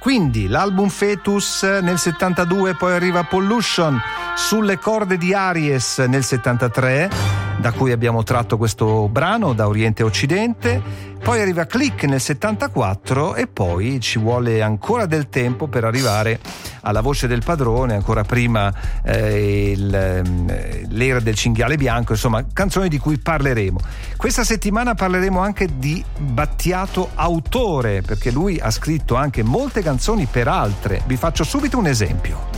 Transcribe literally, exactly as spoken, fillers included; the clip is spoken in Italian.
Quindi l'album Fetus nel settantadue, poi arriva Pollution sulle corde di Aries nel settantatré, da cui abbiamo tratto questo brano, Da Oriente a Occidente. Poi arriva Click nel settantaquattro e poi ci vuole ancora del tempo per arrivare alla Voce del padrone, ancora prima eh, il, l'era del cinghiale bianco, insomma canzoni di cui parleremo. Questa settimana parleremo anche di Battiato autore, perché lui ha scritto anche molte canzoni per altre. Vi faccio subito un esempio.